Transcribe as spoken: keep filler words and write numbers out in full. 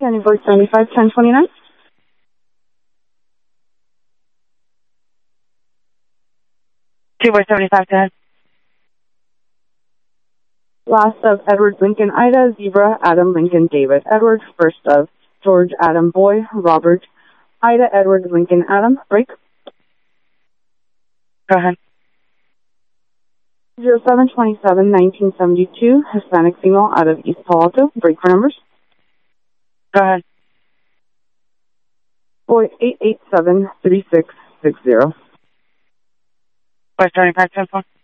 Standing for seventy-five ten twenty-nine. Two boy seventy-five ten. Last of Edward Lincoln Ida, Zebra, Adam Lincoln David Edward. First of George Adam Boy, Robert Ida Edward Lincoln Adam. Break. Go ahead. Zero seven twenty seven nineteen seventy two, Hispanic female out of East Palo Alto. Break for numbers. Go ahead. Boy eight eight seven three six six zero. Boy seventy-five ten four.